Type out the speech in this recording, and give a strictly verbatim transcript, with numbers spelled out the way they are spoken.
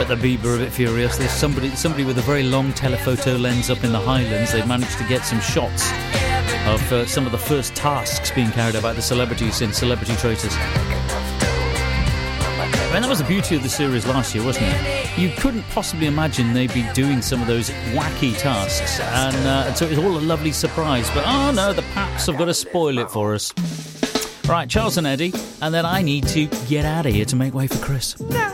bet the Bieber are a bit furious. There's somebody somebody with a very long telephoto lens up in the Highlands. They've managed to get some shots of uh, some of the first tasks being carried out by the celebrities in Celebrity Traitors. I mean, that was the beauty of the series last year, wasn't it? You couldn't possibly imagine they'd be doing some of those wacky tasks, and, uh, and so it was all a lovely surprise. But, oh no, the Paps have got to spoil it for us. Right, Charles and Eddie, and then I need to get out of here to make way for Chris. No.